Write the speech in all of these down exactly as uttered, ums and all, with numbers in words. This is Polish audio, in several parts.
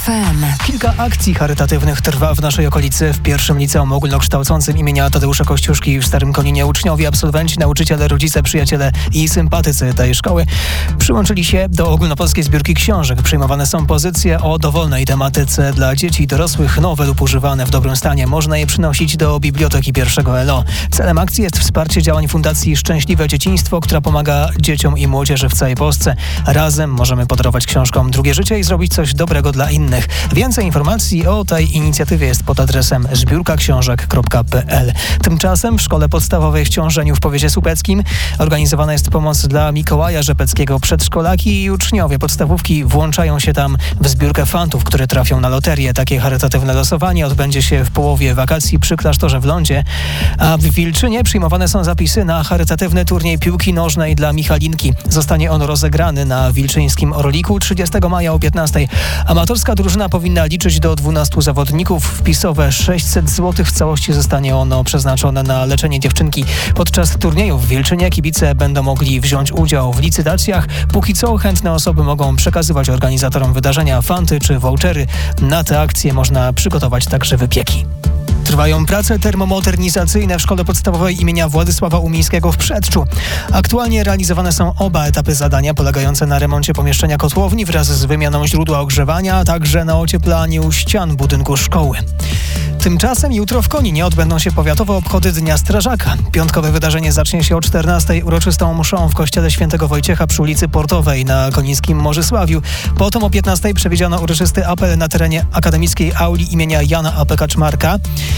F M. Kilka akcji charytatywnych trwa w naszej okolicy. W pierwszym liceum ogólnokształcącym imienia Tadeusza Kościuszki w Starym Koninie uczniowie, absolwenci, nauczyciele, rodzice, przyjaciele i sympatycy tej szkoły przyłączyli się do ogólnopolskiej zbiórki książek. Przyjmowane są pozycje o dowolnej tematyce dla dzieci i dorosłych, nowe lub używane w dobrym stanie. Można je przynosić do Biblioteki pierwszego L O. Celem akcji jest wsparcie działań Fundacji Szczęśliwe Dzieciństwo, która pomaga dzieciom i młodzieży w całej Polsce. Razem możemy podarować książkom drugie życie i zrobić coś dobrego dla innych. Więcej informacji o tej inicjatywie jest pod adresem zbiórka książek kropka p l. Tymczasem w Szkole Podstawowej w Ciążeniu w powiecie słupeckim organizowana jest pomoc dla Mikołaja Rzepeckiego. Przedszkolaki i uczniowie podstawówki włączają się tam w zbiórkę fantów, które trafią na loterię. Takie charytatywne losowanie odbędzie się w połowie wakacji przy klasztorze w Lądzie, a w Wilczynie przyjmowane są zapisy na charytatywny turniej piłki nożnej dla Michalinki. Zostanie on rozegrany na wilczyńskim Orliku trzydziestego maja o piętnastej. Amatorska drużyna powinna liczyć do dwunastu zawodników. Wpisowe sześćset złotych. W całości zostanie ono przeznaczone na leczenie dziewczynki. Podczas turnieju w Wilczynie kibice będą mogli wziąć udział w licytacjach. Póki co chętne osoby mogą przekazywać organizatorom wydarzenia fanty czy vouchery. Na tę akcję można przygotować także wypieki. Trwają prace termomodernizacyjne w Szkole Podstawowej imienia Władysława Umińskiego w Przedczu. Aktualnie realizowane są oba etapy zadania polegające na remoncie pomieszczenia kotłowni wraz z wymianą źródła ogrzewania, a także na ocieplaniu ścian budynku szkoły. Tymczasem jutro w Koninie odbędą się powiatowe obchody Dnia Strażaka. Piątkowe wydarzenie zacznie się o czternastej uroczystą mszą w kościele Świętego Wojciecha przy ulicy Portowej na konińskim Morzysławiu. Potem o piętnastej przewidziano uroczysty apel na terenie akademickiej auli imienia Jana A P Kaczmarka.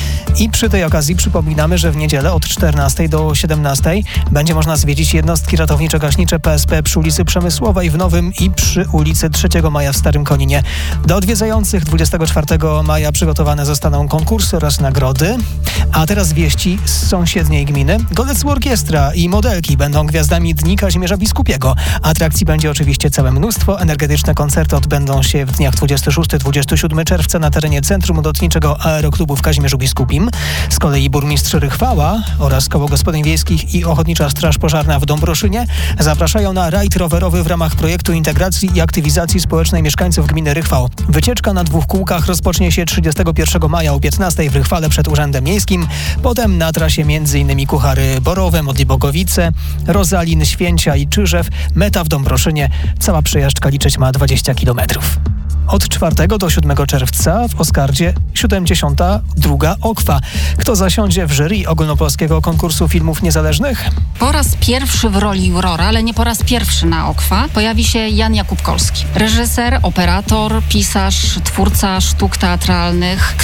I przy tej okazji przypominamy, że w niedzielę od czternastej do siedemnastej będzie można zwiedzić jednostki ratowniczo-gaśnicze P S P przy ulicy Przemysłowej w Nowym i przy ulicy trzeciego maja w Starym Koninie. Do odwiedzających dwudziestego czwartego maja przygotowane zostaną konkursy oraz nagrody. A teraz wieści z sąsiedniej gminy. Golec Orkiestra i modelki będą gwiazdami Dni Kazimierza Biskupiego. Atrakcji będzie oczywiście całe mnóstwo. Energetyczne koncerty odbędą się w dniach dwudziestego szóstego do dwudziestego siódmego czerwca na terenie Centrum Lotniczego Aeroklubu w Kazimierzu Biskupim. Z kolei burmistrz Rychwała oraz Koło Gospodyń Wiejskich i Ochotnicza Straż Pożarna w Dąbroszynie zapraszają na rajd rowerowy w ramach projektu integracji i aktywizacji społecznej mieszkańców gminy Rychwał. Wycieczka na dwóch kółkach rozpocznie się trzydziestego pierwszego maja o piętnastej w Rychwale przed Urzędem Miejskim. Potem na trasie m.in. Kuchary Borowe, Modlibogowice, Rozalin, Święcia i Czyżew. Meta w Dąbroszynie. Cała przejażdżka liczyć ma dwadzieścia kilometrów. Od czwartego do siódmego czerwca w Oskardzie siedemdziesiąta druga Okwa. Kto zasiądzie w jury ogólnopolskiego konkursu filmów niezależnych? Po raz pierwszy w roli jurora, ale nie po raz pierwszy na Okwa, pojawi się Jan Jakub Kolski. Reżyser, operator, pisarz, twórca sztuk teatralnych,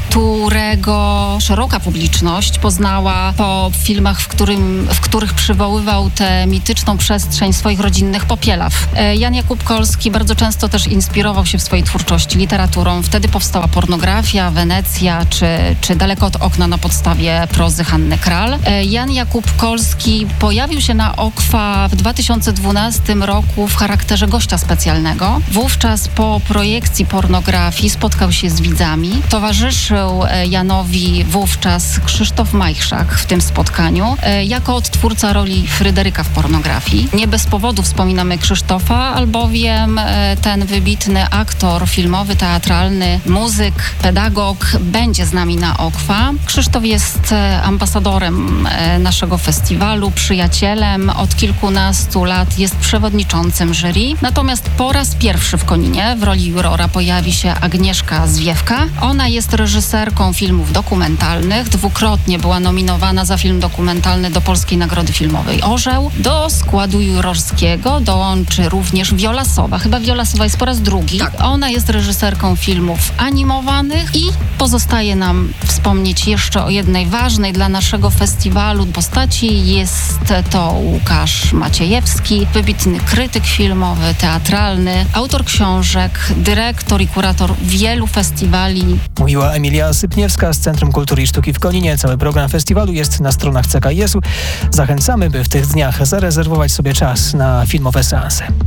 którego szeroka publiczność poznała po filmach, w, którym, w których przywoływał tę mityczną przestrzeń swoich rodzinnych Popielaw. Jan Jakub Kolski bardzo często też inspirował się w swojej twórczości literaturą. Wtedy powstała Pornografia, Wenecja czy, czy Daleko od okna na podstawie prozy Hanny Kral. Jan Jakub Kolski pojawił się na Okwa w dwa tysiące dwunastym roku w charakterze gościa specjalnego. Wówczas po projekcji Pornografii spotkał się z widzami. Towarzyszył Janowi wówczas Krzysztof Majchrzak w tym spotkaniu jako odtwórca roli Fryderyka w Pornografii. Nie bez powodu wspominamy Krzysztofa, albowiem ten wybitny aktor filmowy, teatralny, muzyk, pedagog będzie z nami na Okwa. Krzysztof jest ambasadorem naszego festiwalu, przyjacielem. Od kilkunastu lat jest przewodniczącym jury. Natomiast po raz pierwszy w Koninie w roli jurora pojawi się Agnieszka Zwiewka. Ona jest reżyserką filmów dokumentalnych. Dwukrotnie była nominowana za film dokumentalny do Polskiej Nagrody Filmowej Orzeł. Do składu jurorskiego dołączy również Wiola Sowa. Chyba Wiola Sowa jest po raz drugi. Tak. Ona jest reżyserką filmów animowanych i pozostaje nam wspomnieć jeszcze o jednej ważnej dla naszego festiwalu postaci. Jest to Łukasz Maciejewski, wybitny krytyk filmowy, teatralny, autor książek, dyrektor i kurator wielu festiwali. Mówiła Emilia Sypniewska z Centrum Kultury i Sztuki w Koninie. Cały program festiwalu jest na stronach C K I S u. Zachęcamy, by w tych dniach zarezerwować sobie czas na filmowe seanse.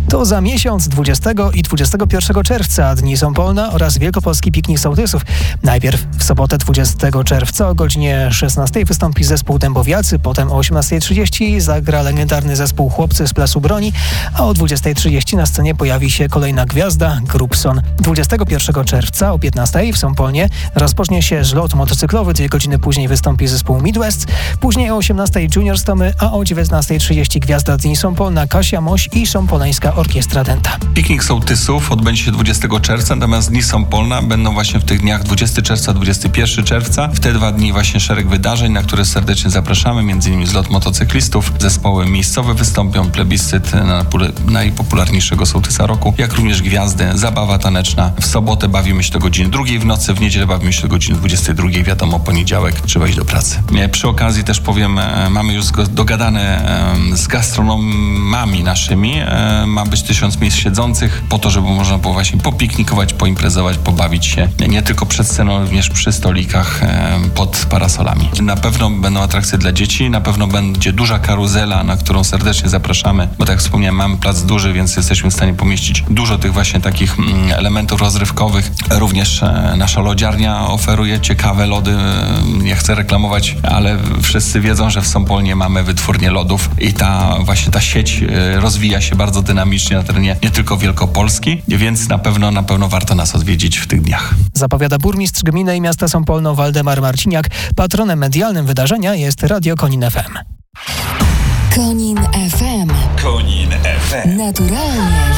To za miesiąc, dwudziestego i dwudziestego pierwszego czerwca, Dni Sąpolna oraz Wielkopolski Piknik Sołtysów. Najpierw w sobotę dwudziestego czerwca o godzinie szesnastej wystąpi zespół Dębowiacy, potem o osiemnastej trzydzieści zagra legendarny zespół Chłopcy z Placu Broni, a o dwudziestej trzydzieści na scenie pojawi się kolejna gwiazda, Grubson. dwudziestego pierwszego czerwca o piętnastej w Sąpolnie rozpocznie się zlot motocyklowy, dwie godziny później wystąpi zespół Midwest, później o osiemnastej Junior Stomy, a o dziewiętnastej trzydzieści gwiazda Dni Sąpolna Kasia Moś i Sąpoleńska Orkiestra Dęta. Piknik Sołtysów odbędzie się dwudziestego czerwca, natomiast Dni Sąpolna będą właśnie w tych dniach dwudziestego czerwca, dwudziestego pierwszego czerwca. W te dwa dni właśnie szereg wydarzeń, na które serdecznie zapraszamy, między innymi zlot motocyklistów, zespoły miejscowe wystąpią, plebiscyt na najpopularniejszego sołtysa roku, jak również gwiazdy, zabawa taneczna. W sobotę bawimy się do godziny drugiej w nocy, w niedzielę bawimy się do godziny dwudziestej drugiej. Wiadomo, poniedziałek trzeba iść do pracy. Przy okazji też powiem, mamy już dogadane z gastronomami naszymi. Ma być tysiąc miejsc siedzących po to, żeby można było właśnie popiknikować, poimprezować, pobawić się. Nie tylko przed sceną, również przy stolikach pod parasolami. Na pewno będą atrakcje dla dzieci, na pewno będzie duża karuzela, na którą serdecznie zapraszamy, bo tak jak wspomniałem, mamy plac duży, więc jesteśmy w stanie pomieścić dużo tych właśnie takich elementów rozrywkowych. Również nasza lodziarnia oferuje ciekawe lody. Nie chcę reklamować, ale wszyscy wiedzą, że w Sąpolnie mamy wytwórnię lodów i ta właśnie ta sieć rozwija się bardzo dynamicznie na terenie nie tylko Wielkopolski, więc na pewno, na pewno warto nas odwiedzić w tych dniach. Zapowiada burmistrz gminy i miasta Sąpolno Waldemar Marciniak. Patronem medialnym wydarzenia jest Radio Konin F M. Konin F M. Konin F M. Naturalnie